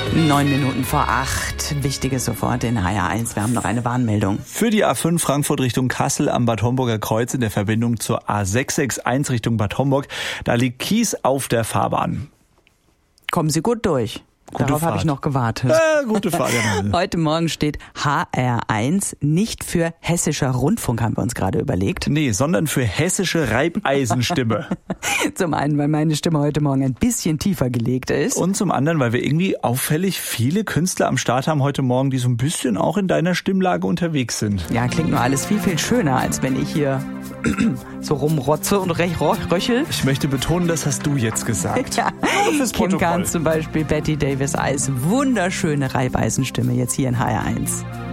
7:09. Wichtiges sofort in HR1. Wir haben noch eine Warnmeldung. Für die A5 Frankfurt Richtung Kassel am Bad Homburger Kreuz in der Verbindung zur A661 Richtung Bad Homburg. Da liegt Kies auf der Fahrbahn. Kommen Sie gut durch. Darauf habe ich noch gewartet. Gute Fahrt. Heute Morgen steht HR1 nicht für Hessischer Rundfunk, haben wir uns gerade überlegt. Nee, sondern für hessische Reibeisenstimme. Zum einen, weil meine Stimme heute Morgen ein bisschen tiefer gelegt ist. Und zum anderen, weil wir irgendwie auffällig viele Künstler am Start haben heute Morgen, die so ein bisschen auch in deiner Stimmlage unterwegs sind. Ja, klingt nur alles viel, viel schöner, als wenn ich hier so rumrotze und röchel. Ich möchte betonen, das hast du jetzt gesagt. Ja. Kim Kahn zum Beispiel, Betty Davis Eyes, wunderschöne Reibeisenstimme jetzt hier in HR1.